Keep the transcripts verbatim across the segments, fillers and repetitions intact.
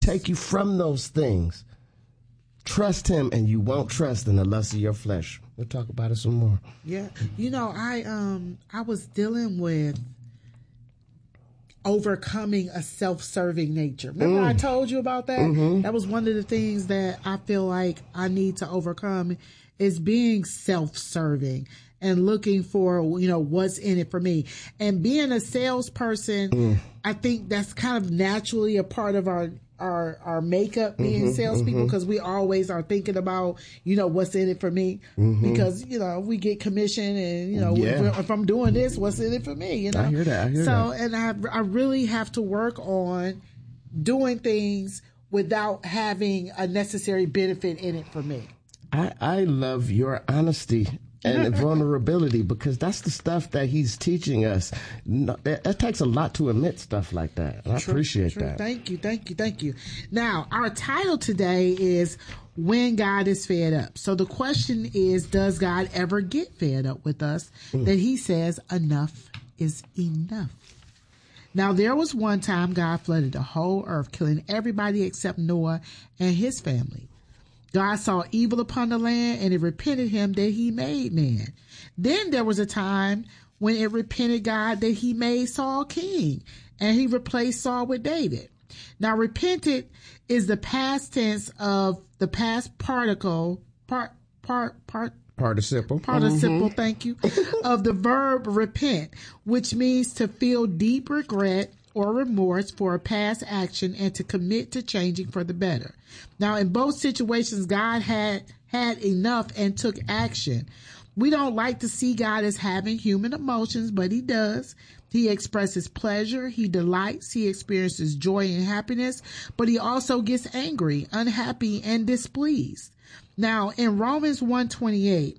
take you from those things. Trust him, and you won't trust in the lust of your flesh. We'll talk about it some more. Yeah. You know, I um I was dealing with overcoming a self-serving nature. Remember mm. I told you about that? Mm-hmm. That was one of the things that I feel like I need to overcome, is being self-serving and looking for, you know, what's in it for me. And being a salesperson, mm. I think that's kind of naturally a part of our our our makeup, being mm-hmm, salespeople, because mm-hmm. we always are thinking about, you know, what's in it for me. Mm-hmm. Because, you know, we get commission, and, you know, yeah. if I'm doing this, what's in it for me? You know, I hear that. I hear so, that. and I I really have to work on doing things without having a necessary benefit in it for me. I I love your honesty and vulnerability, because that's the stuff that he's teaching us. No, it, it takes a lot to admit stuff like that. And I true, appreciate true. that. Thank you, thank you, thank you. Now, our title today is When God is Fed Up. So the question is, does God ever get fed up with us mm. that he says enough is enough? Now, there was one time God flooded the whole earth, killing everybody except Noah and his family. God saw evil upon the land, and it repented him that he made man. Then there was a time when it repented God that he made Saul king, and he replaced Saul with David. Now, repented is the past tense of the past particle, part, part, part, participle, participle, mm-hmm. thank you, of the verb repent, which means to feel deep regret or remorse for a past action and to commit to changing for the better. Now, in both situations, God had had enough and took action. We don't like to see God as having human emotions, but he does. He expresses pleasure, he delights, he experiences joy and happiness, but he also gets angry, unhappy, and displeased. Now, in Romans one twenty-eight,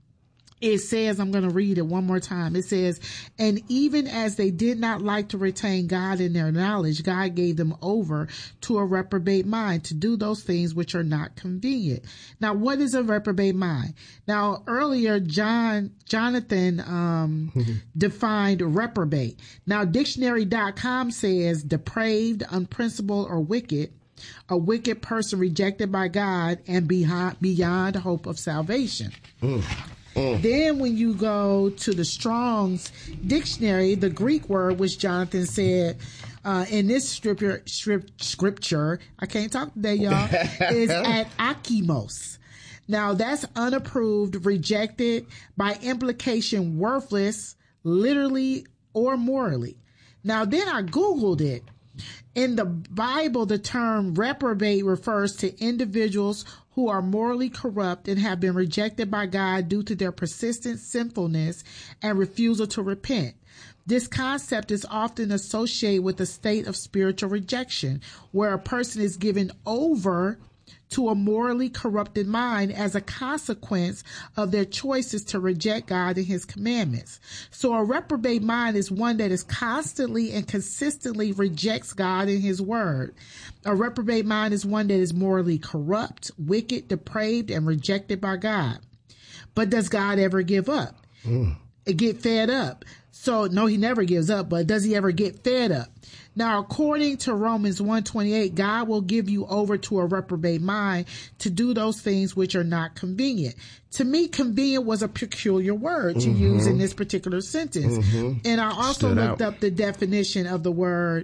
it says, I'm going to read it one more time. It says, and even as they did not like to retain God in their knowledge, God gave them over to a reprobate mind to do those things which are not convenient. Now, what is a reprobate mind? Now, earlier, John, Jonathan, um, mm-hmm. defined reprobate. Now, dictionary dot com says depraved, unprincipled, or wicked. A wicked person rejected by God and beyond, beyond hope of salvation. Mm. Mm. Then when you go to the Strong's dictionary, the Greek word, which Jonathan said uh, in this scripture, scripture, I can't talk today, y'all, is at akimos. Now, that's unapproved, rejected, by implication worthless, literally or morally. Now, then I Googled it. In the Bible, the term reprobate refers to individuals who are morally corrupt and have been rejected by God due to their persistent sinfulness and refusal to repent. This concept is often associated with a state of spiritual rejection, where a person is given over to a morally corrupted mind as a consequence of their choices to reject God and his commandments. So a reprobate mind is one that is constantly and consistently rejects God and his word. A reprobate mind is one that is morally corrupt, wicked, depraved, and rejected by God. But does God ever give up? Mm. Get fed up? So no, he never gives up, but does he ever get fed up? Now, according to Romans one twenty-eight, God will give you over to a reprobate mind to do those things which are not convenient. To me, convenient was a peculiar word to mm-hmm. use in this particular sentence. Mm-hmm. And I also Stood looked out. up the definition of the word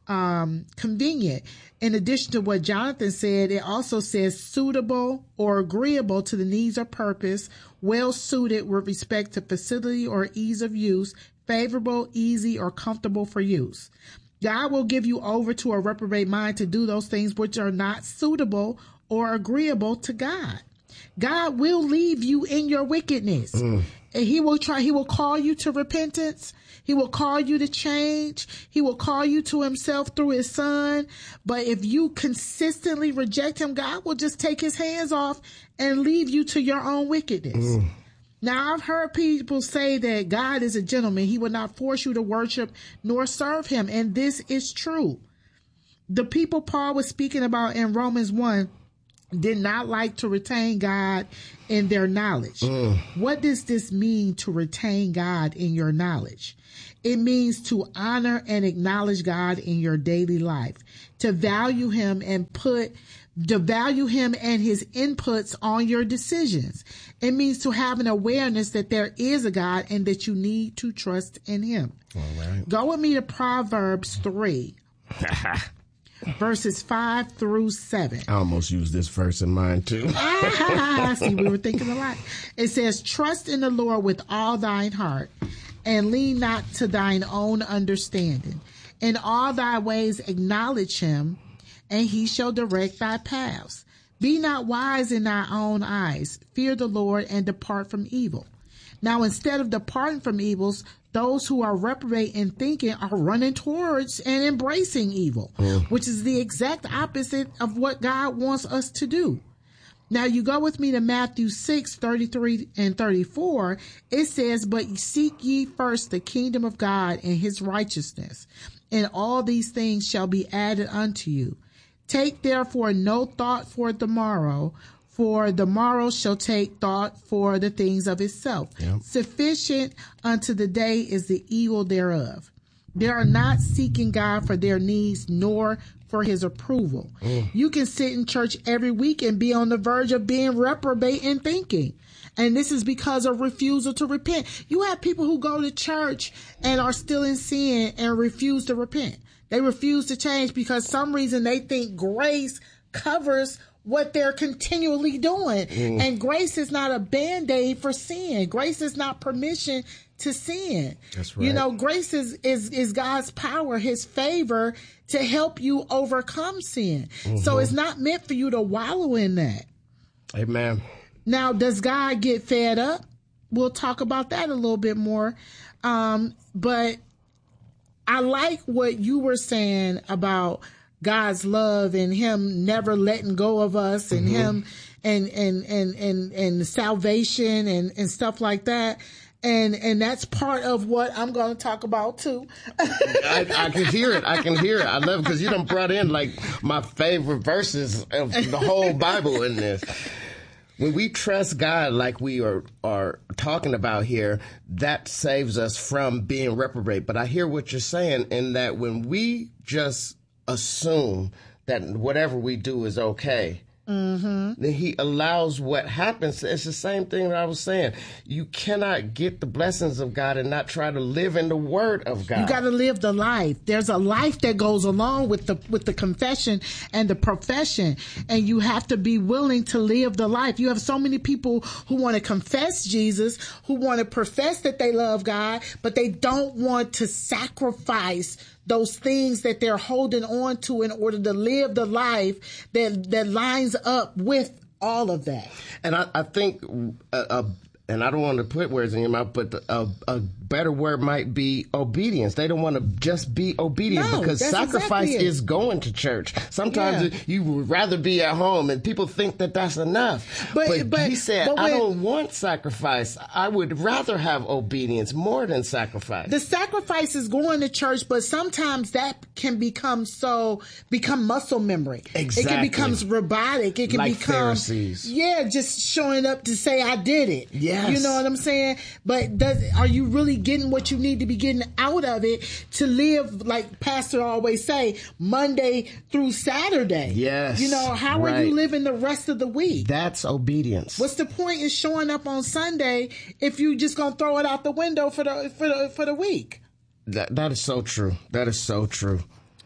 um, convenient. In addition to what Jonathan said, it also says suitable or agreeable to the needs or purpose, well suited with respect to facility or ease of use, favorable, easy, or comfortable for use. God will give you over to a reprobate mind to do those things which are not suitable or agreeable to God. God will leave you in your wickedness. Mm. And he will try, he will call you to repentance. He will call you to change. He will call you to himself through his son. But if you consistently reject him, God will just take his hands off and leave you to your own wickedness. Mm. Now, I've heard people say that God is a gentleman. He will not force you to worship nor serve him. And this is true. The people Paul was speaking about in Romans one did not like to retain God in their knowledge. Mm. What does this mean, to retain God in your knowledge? It means to honor and acknowledge God in your daily life, to value him and put to value him and his inputs on your decisions. It means to have an awareness that there is a God and that you need to trust in him. All right. Go with me to Proverbs three. Verses five through seven. I almost used this verse in mine too. See, we were thinking a lot. It says, trust in the Lord with all thine heart, and lean not to thine own understanding. In all thy ways acknowledge him, and he shall direct thy paths. Be not wise in thy own eyes. Fear the Lord and depart from evil. Now, instead of departing from evils, those who are reprobate in thinking are running towards and embracing evil, mm. which is the exact opposite of what God wants us to do. Now, you go with me to Matthew six, thirty-three and thirty-four. It says, but seek ye first the kingdom of God and his righteousness, and all these things shall be added unto you. Take therefore no thought for the morrow, for the morrow shall take thought for the things of itself. Yep. Sufficient unto the day is the evil thereof. They are not seeking God for their needs, nor for his approval. Mm. You can sit in church every week and be on the verge of being reprobate in thinking. And this is because of refusal to repent. You have people who go to church and are still in sin and refuse to repent. They refuse to change because some reason they think grace covers what they're continually doing. Mm. And grace is not a band-aid for sin. Grace is not permission to sin. That's right. You know, grace is, is, is God's power, his favor to help you overcome sin. Mm-hmm. So it's not meant for you to wallow in that. Amen. Now, does God get fed up? We'll talk about that a little bit more. Um, but I like what you were saying about God's love and him never letting go of us and mm-hmm. him and, and, and, and, and salvation and, and stuff like that. And, and that's part of what I'm going to talk about too. I, I can hear it. I can hear it. I love it because you done brought in like my favorite verses of the whole Bible in this. When we trust God like we are, are talking about here, that saves us from being reprobate. But I hear what you're saying in that when we just assume that whatever we do is okay, mm-hmm. then he allows what happens. It's the same thing that I was saying. You cannot get the blessings of God and not try to live in the word of God. You got to live the life. There's a life that goes along with the with the confession and the profession, and you have to be willing to live the life. You have so many people who want to confess Jesus, who want to profess that they love God, but they don't want to sacrifice those things that they're holding on to in order to live the life that that lines up with all of that. And I, I think, uh, uh, and I don't want to put words in your mouth, but the, uh, a better word might be obedience. They don't want to just be obedient no, because sacrifice exactly is going to church. Sometimes yeah. you would rather be at home, and people think that that's enough. But, but, but he said, but when, I don't want sacrifice. I would rather have obedience more than sacrifice. The sacrifice is going to church, but sometimes that can become so, become muscle memory. Exactly. It can become robotic. It can like become, Pharisees. yeah, just showing up to say I did it. Yes. You know what I'm saying? But does, are you really getting what you need to be getting out of it to live, like Pastor always say, Monday through Saturday? Yes. You know, how right. are you living the rest of the week? That's obedience. What's the point in showing up on Sunday if you just gonna throw it out the window for the for the for the week? That that is so true. That is so true.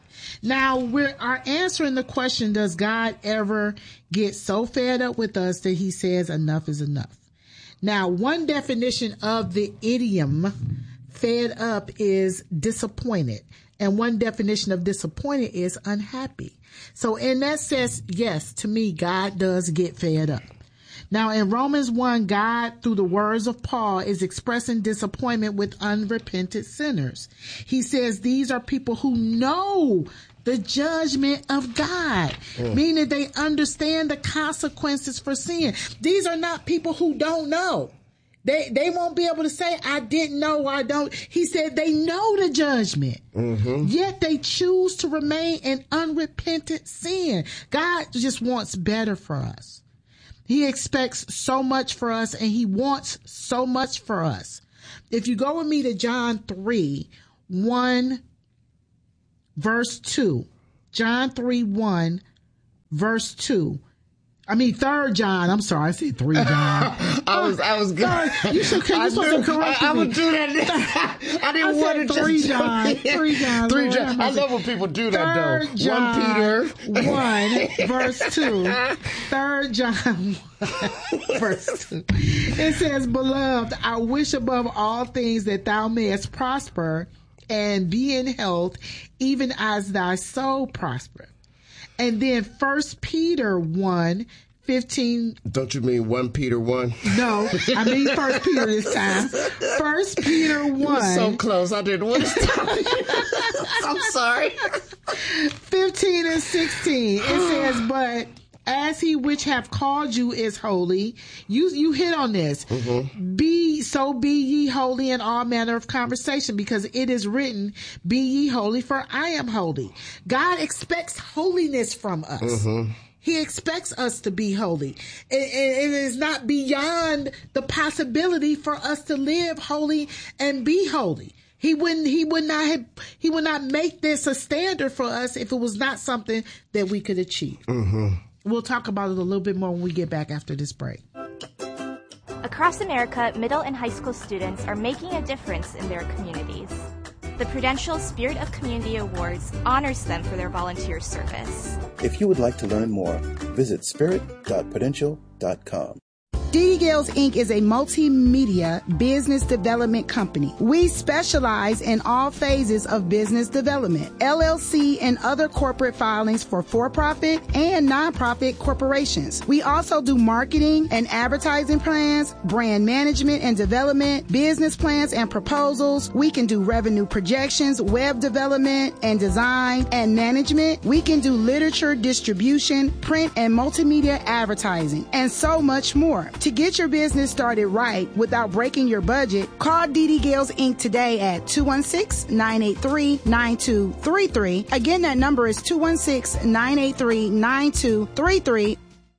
Now, we're are answering the question, does God ever get so fed up with us that he says enough is enough? Now, one definition of the idiom fed up is disappointed. And one definition of disappointed is unhappy. So in that sense, yes, to me, God does get fed up. Now, in Romans one, God, through the words of Paul, is expressing disappointment with unrepentant sinners. He says these are people who know the judgment of God, mm. meaning they understand the consequences for sin. These are not people who don't know. They they won't be able to say, I didn't know or I don't. He said they know the judgment. Mm-hmm. Yet they choose to remain in unrepentant sin. God just wants better for us. He expects so much for us, and he wants so much for us. If you go with me to John three, one, verse two. John three, one, verse two. I mean, third John. I'm sorry, I said three John. I was, I was good. You should, you supposed to correct I, I me. would do that. I didn't I want to three just John. Three John. Three Lord, John. I love when people do that Third though. John, one Peter. one, verse two. Third John, one, verse two. It says, "Beloved, I wish above all things that thou mayest prosper and be in health, even as thy soul prosper." And then First Peter one, fifteen. Don't you mean one Peter one? No, I mean First Peter this time. First Peter one. You were so close. I didn't want to stop you. I'm sorry. fifteen and sixteen. It says, "But as he which have called you is holy." You you hit on this. Mm-hmm. Be so be ye holy in all manner of conversation, because it is written, "Be ye holy, for I am holy." God expects holiness from us. Mm-hmm. He expects us to be holy. It, it, it is not beyond the possibility for us to live holy and be holy. He wouldn't, he would not have, he would not make this a standard for us if it was not something that we could achieve. Mm-hmm. We'll talk about it a little bit more when we get back after this break. Across America, middle and high school students are making a difference in their communities. The Prudential Spirit of Community Awards honors them for their volunteer service. If you would like to learn more, visit spirit dot prudential dot com. D D Gales Incorporated is a multimedia business development company. We specialize in all phases of business development, L L C and other corporate filings for for-profit and nonprofit corporations. We also do marketing and advertising plans, brand management and development, business plans and proposals. We can do revenue projections, web development and design and management. We can do literature distribution, print and multimedia advertising, and so much more. To get your business started right without breaking your budget, call D D Gales Incorporated today at two one six, nine eight three, nine two three three. Again, that number is two one six, nine eight three, nine two three three.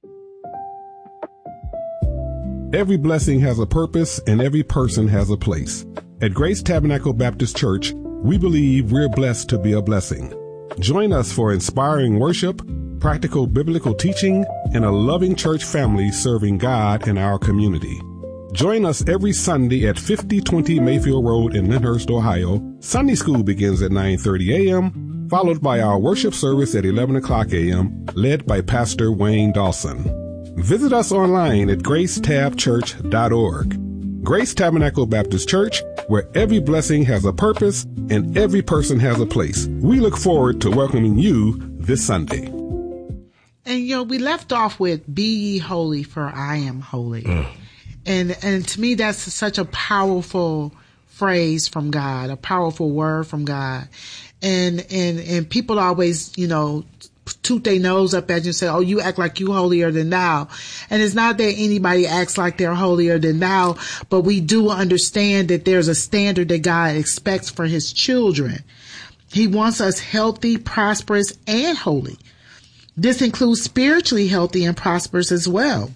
Every blessing has a purpose and every person has a place. At Grace Tabernacle Baptist Church, we believe we're blessed to be a blessing. Join us for inspiring worship, practical biblical teaching, and a loving church family serving God in our community. Join us every Sunday at fifty twenty Mayfield Road in Lyndhurst, Ohio. Sunday school begins at nine thirty a.m., followed by our worship service at eleven o'clock a.m., led by Pastor Wayne Dawson. Visit us online at grace tab church dot org. Grace Tabernacle Baptist Church, where every blessing has a purpose and every person has a place. We look forward to welcoming you this Sunday. And, you know, we left off with, "Be ye holy, for I am holy." Mm. And, and to me, that's such a powerful phrase from God, a powerful word from God. And, and, and people always, you know, toot their nose up at you and say, "Oh, you act like you holier than thou." And it's not that anybody acts like they're holier than thou, but we do understand that there's a standard that God expects for his children. He wants us healthy, prosperous, and holy. This includes spiritually healthy and prosperous as well.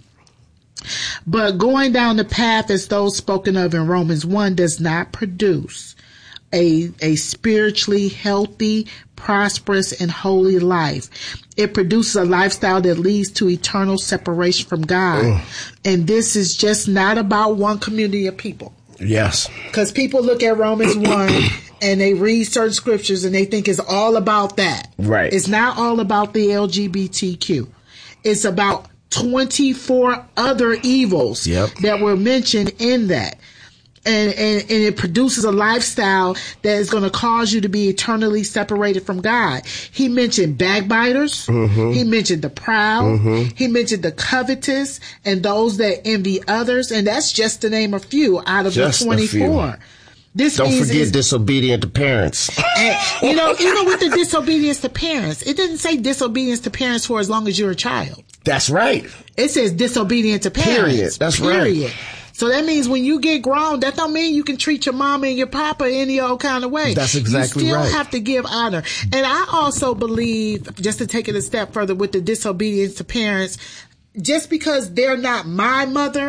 But going down the path as those spoken of in Romans one does not produce a, a spiritually healthy, prosperous, and holy life. It produces a lifestyle that leads to eternal separation from God. Mm. And this is just not about one community of people. Yes. Because people look at Romans one and they read certain scriptures and they think it's all about that. Right. It's not all about the L G B T Q. It's about twenty-four other evils yep. that were mentioned in that. And, and, and it produces a lifestyle that is going to cause you to be eternally separated from God. He mentioned backbiters. Mm-hmm. He mentioned the proud. Mm-hmm. He mentioned the covetous and those that envy others. And that's just to name a few out of just the twenty-four. This Don't means forget disobedient to parents. And, you know, even with the disobedience to parents, it didn't say disobedience to parents for as long as you're a child. That's right. It says disobedient to parents. Period. That's period. right. So that means when you get grown, that don't mean you can treat your mama and your papa any old kind of way. That's exactly right. You still right. have to give honor. And I also believe, just to take it a step further with the disobedience to parents, just because they're not my mother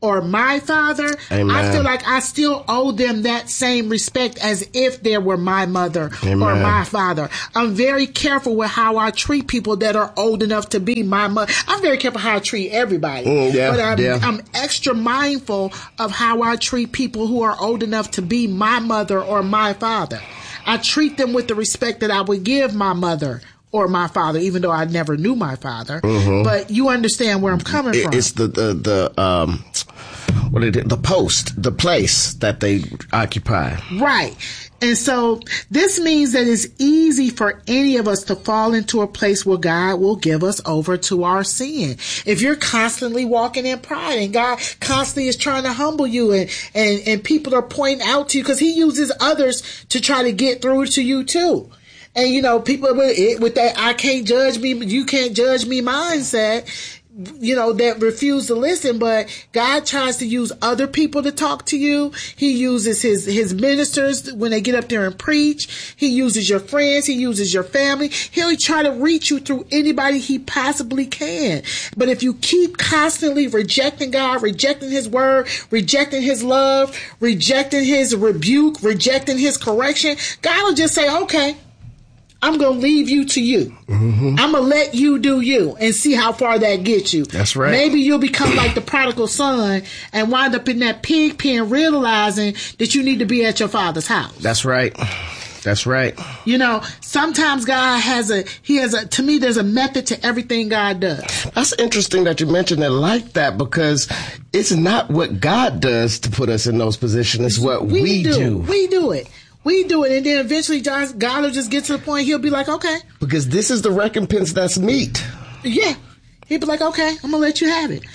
or my father, Amen. I feel like I still owe them that same respect as if they were my mother Amen. or my father. I'm very careful with how I treat people that are old enough to be my mother. I'm very careful how I treat everybody. Mm, yeah, but I'm, yeah. I'm extra mindful of how I treat people who are old enough to be my mother or my father. I treat them with the respect that I would give my mother or my father, even though I never knew my father. Mm-hmm. But you understand where I'm coming it, from. It's the, the, the, um, what it is, the post, the place that they occupy. Right. And so this means that it's easy for any of us to fall into a place where God will give us over to our sin. If you're constantly walking in pride and God constantly is trying to humble you and, and, and people are pointing out to you because he uses others to try to get through to you too. And, you know, people with, with that I can't judge me, you can't judge me mindset, you know, that refuse to listen, but God tries to use other people to talk to you. He uses his, his ministers when they get up there and preach. He uses your friends. He uses your family. He'll try to reach you through anybody he possibly can. But if you keep constantly rejecting God, rejecting his word, rejecting his love, rejecting his rebuke, rejecting his correction, God will just say, okay, I'm going to leave you to you. Mm-hmm. I'm going to let you do you and see how far that gets you. That's right. Maybe you'll become like the prodigal son and wind up in that pig pen realizing that you need to be at your father's house. That's right. That's right. You know, sometimes God has a, he has a, to me, there's a method to everything God does. That's interesting that you mentioned it like that because it's not what God does to put us in those positions. It's what we, we do. do. We do it. We do it, and then eventually God will just get to the point he'll be like, okay. Because this is the recompense that's meet. Yeah. He'll be like, okay, I'm going to let you have it.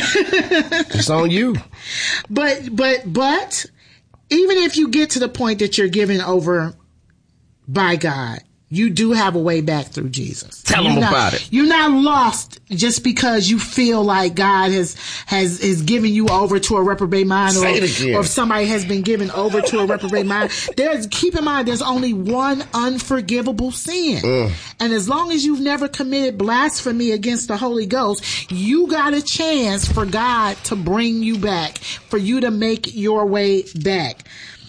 It's on you. But, but, but, even if you get to the point that you're given over by God, you do have a way back through Jesus. Tell you're them not, about it. You're not lost just because you feel like God has has is giving you over to a reprobate mind, or, Say it again. or if somebody has been given over to a reprobate mind. There's keep in mind there's only one unforgivable sin, mm. and as long as you've never committed blasphemy against the Holy Ghost, you got a chance for God to bring you back, for you to make your way back.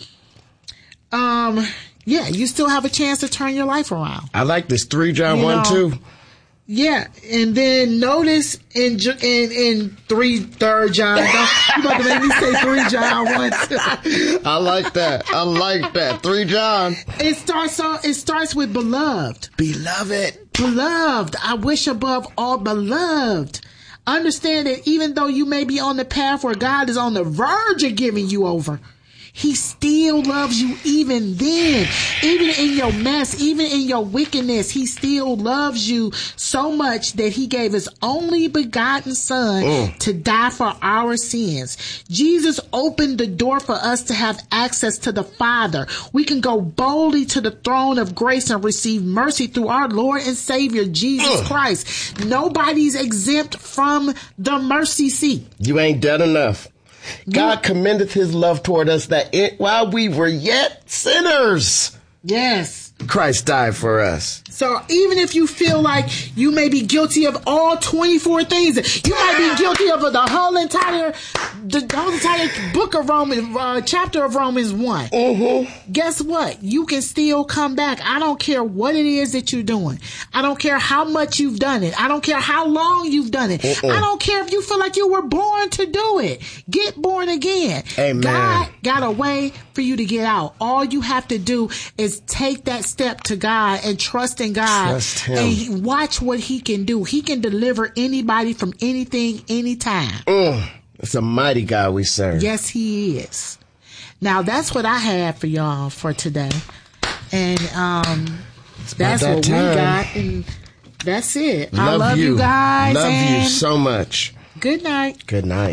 Um. Yeah, you still have a chance to turn your life around. I like this. three John you one, know, two. Yeah, and then notice in in in three third John, you about to make me say three John one, two. I like that. I like that. three John. It starts on. It starts with beloved. Beloved. Beloved. I wish above all, beloved. Understand that even though you may be on the path where God is on the verge of giving you over, he still loves you even then. Even in your mess, even in your wickedness, he still loves you so much that he gave his only begotten son mm. to die for our sins. Jesus opened the door for us to have access to the Father. We can go boldly to the throne of grace and receive mercy through our Lord and Savior, Jesus mm. Christ. Nobody's exempt from the mercy seat. You ain't done enough. God commendeth his love toward us that it, while we were yet sinners, yes, Christ died for us. So even if you feel like you may be guilty of all twenty-four things, you might be guilty of the whole entire, the, the whole entire book of Romans, uh, chapter of Romans one. Mm-hmm. Guess what? You can still come back. I don't care what it is that you're doing. I don't care how much you've done it. I don't care how long you've done it. Mm-mm. I don't care if you feel like you were born to do it. Get born again. Amen. God got a way for you to get out. All you have to do is take that step to God and trust in God. Trust him. And watch what he can do. He can deliver anybody from anything, anytime. Mm, it's a mighty God we serve. Yes, he is. Now, that's what I had for y'all for today. And um, that's that what time. we got. And that's it. Love I love you, you guys. Love and you so much. Good night. Good night.